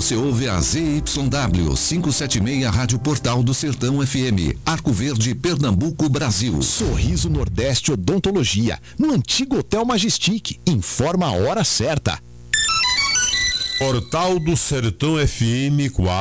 você ouve a ZYW 576 Rádio Portal do Sertão FM, Arco Verde, Pernambuco, Brasil. Sorriso Nordeste Odontologia, no antigo Hotel Majestic. Informa a hora certa. Portal do Sertão FM 4.